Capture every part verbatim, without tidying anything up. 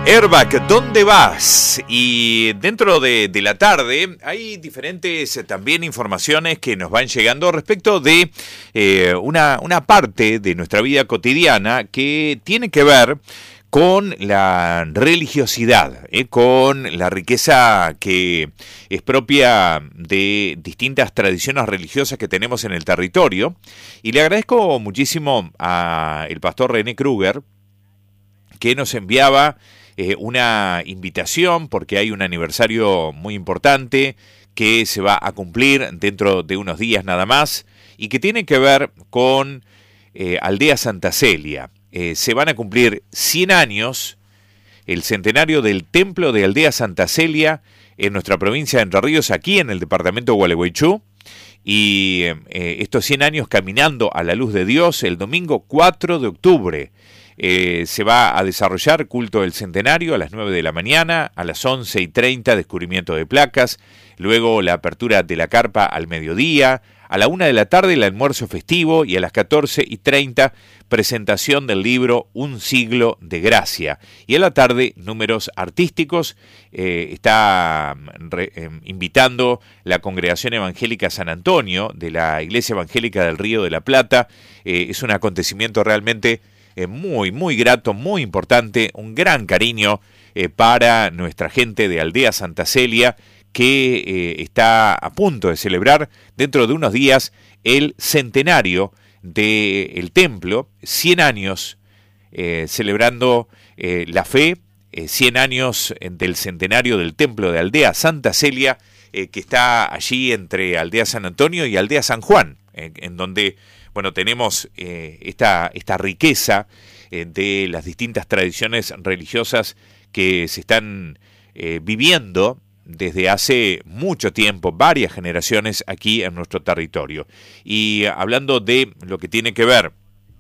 Airbag, ¿dónde vas? Y dentro de, de la tarde hay diferentes eh, también informaciones que nos van llegando respecto de eh, una, una parte de nuestra vida cotidiana que tiene que ver con la religiosidad, eh, con la riqueza que es propia de distintas tradiciones religiosas que tenemos en el territorio. Y le agradezco muchísimo al pastor René Kruger, que nos enviaba eh, una invitación porque hay un aniversario muy importante que se va a cumplir dentro de unos días nada más y que tiene que ver con eh, Aldea Santa Celia. Eh, se van a cumplir cien años, el centenario del templo de Aldea Santa Celia en nuestra provincia de Entre Ríos, aquí en el departamento de Gualeguaychú. Y eh, estos cien años caminando a la luz de Dios, el domingo cuatro de octubre. Eh, se va a desarrollar culto del centenario a las nueve de la mañana, a las once y treinta descubrimiento de placas, luego la apertura de la carpa al mediodía, a la una de la tarde el almuerzo festivo y a las catorce y treinta presentación del libro Un siglo de gracia. Y a la tarde números artísticos, eh, está re, eh, invitando la Congregación Evangélica San Antonio de la Iglesia Evangélica del Río de la Plata. Eh, es un acontecimiento realmente Eh, muy, muy grato, muy importante, un gran cariño eh, para nuestra gente de Aldea Santa Celia, que eh, está a punto de celebrar dentro de unos días el centenario del templo, cien años eh, celebrando eh, la fe, eh, cien años del centenario del templo de Aldea Santa Celia, eh, que está allí entre Aldea San Antonio y Aldea San Juan, eh, en donde bueno, tenemos eh, esta, esta riqueza eh, de las distintas tradiciones religiosas que se están eh, viviendo desde hace mucho tiempo, varias generaciones aquí en nuestro territorio. Y hablando de lo que tiene que ver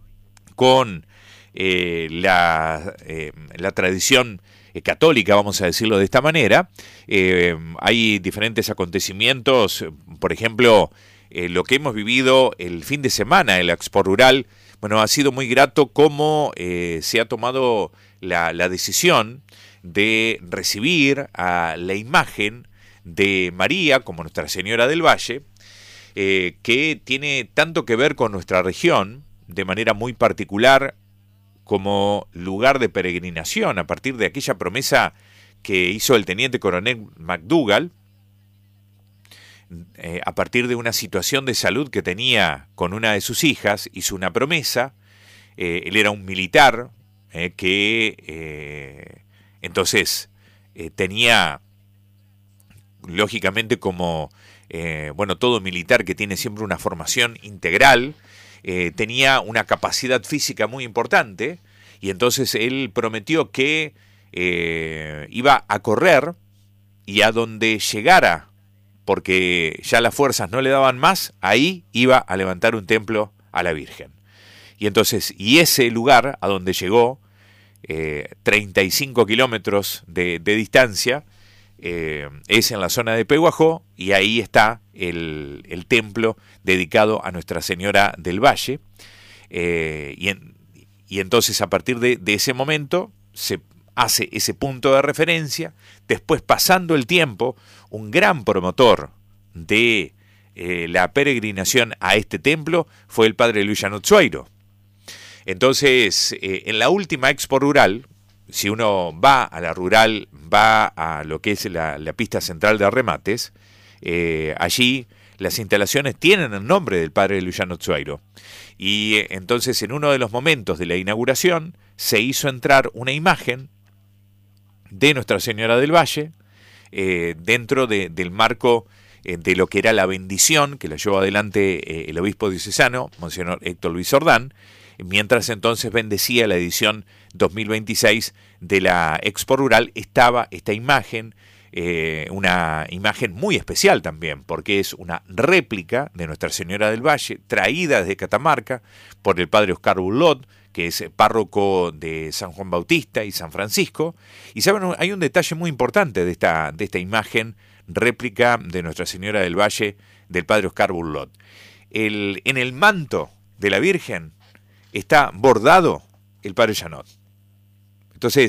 con eh, la, eh, la tradición eh, católica, vamos a decirlo de esta manera, eh, hay diferentes acontecimientos, por ejemplo, Eh, lo que hemos vivido el fin de semana en la Expo Rural, bueno, ha sido muy grato cómo eh, se ha tomado la, la decisión de recibir a la imagen de María como Nuestra Señora del Valle, eh, que tiene tanto que ver con nuestra región, de manera muy particular como lugar de peregrinación, a partir de aquella promesa que hizo el teniente coronel McDougall, Eh, a partir de una situación de salud que tenía con una de sus hijas, hizo una promesa. Eh, él era un militar eh, que eh, entonces eh, tenía, lógicamente como eh, bueno, todo militar que tiene siempre una formación integral, eh, tenía una capacidad física muy importante, y entonces él prometió que eh, iba a correr y a donde llegara, porque ya las fuerzas no le daban más, ahí iba a levantar un templo a la Virgen. Y entonces, y ese lugar a donde llegó, eh, treinta y cinco kilómetros de, de distancia, eh, es en la zona de Pehuajó, y ahí está el, el templo dedicado a Nuestra Señora del Valle. Eh, y, en, y entonces a partir de, de ese momento se hace ese punto de referencia. Después, pasando el tiempo, un gran promotor de eh, la peregrinación a este templo fue el padre Luis Janot Sueiro. Entonces, eh, en la última Expo Rural, si uno va a la rural, va a lo que es la, la pista central de remates, eh, allí las instalaciones tienen el nombre del padre Luis Janot Sueiro. Y eh, entonces, en uno de los momentos de la inauguración, se hizo entrar una imagen de Nuestra Señora del Valle, eh, dentro de, del marco eh, de lo que era la bendición que la llevó adelante eh, el obispo diocesano, Monseñor Héctor Luis Ordán, mientras entonces bendecía la edición dos mil veintiséis de la Expo Rural. Estaba esta imagen, eh, una imagen muy especial también, porque es una réplica de Nuestra Señora del Valle, traída desde Catamarca por el padre Oscar Burlot, que es párroco de San Juan Bautista y San Francisco. Y saben, hay un detalle muy importante de esta, de esta imagen réplica de Nuestra Señora del Valle del padre Oscar Burlot. El, en el manto de la Virgen está bordado el padre Janot. Entonces,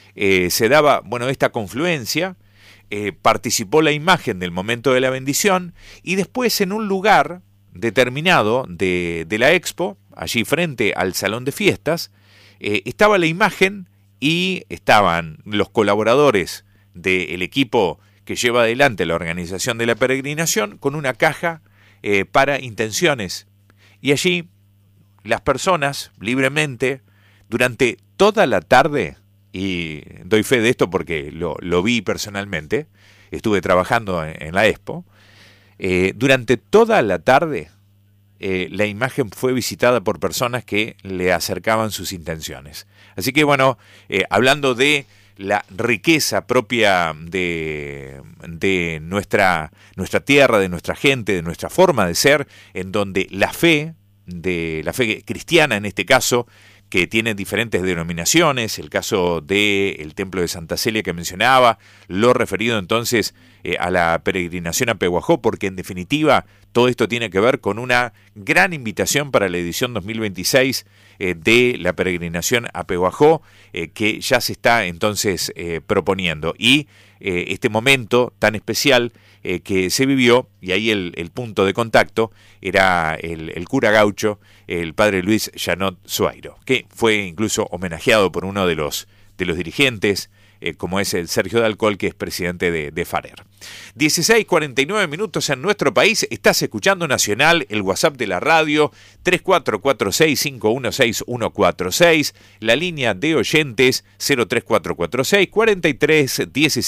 eh, se daba, bueno, esta confluencia, eh, participó la imagen del momento de la bendición y después en un lugar determinado de, de la expo, allí frente al salón de fiestas, eh, estaba la imagen y estaban los colaboradores del equipo que lleva adelante la organización de la peregrinación con una caja eh, para intenciones. Y allí las personas libremente, durante toda la tarde, y doy fe de esto porque lo, lo vi personalmente, estuve trabajando en, en la expo, eh, durante toda la tarde eh, la imagen fue visitada por personas que le acercaban sus intenciones. Así que bueno, eh, hablando de la riqueza propia de, de nuestra, nuestra tierra, de nuestra gente, de nuestra forma de ser, en donde la fe, de la fe cristiana en este caso, que tiene diferentes denominaciones, el caso del Templo de Santa Celia que mencionaba, lo referido entonces eh, a la peregrinación a Pehuajó, porque en definitiva todo esto tiene que ver con una gran invitación para la edición dos mil veintiséis eh, de la peregrinación a Pehuajó, eh, que ya se está entonces eh, proponiendo. Y eh, este momento tan especial eh, que se vivió, y ahí el, el punto de contacto era el, el cura gaucho, el padre Luis Janot Suairo, que fue incluso homenajeado por uno de los, de los dirigentes, eh, como es el Sergio Dalcol, que es presidente de, de Farer. dieciséis cuarenta y nueve minutos en nuestro país. Estás escuchando Nacional, el WhatsApp de la radio, tres cuatro cuatro seis, cinco uno seis, uno cuatro seis, la línea de oyentes cero tres cuatro cuatro seis, cuarenta y tres dieciséis.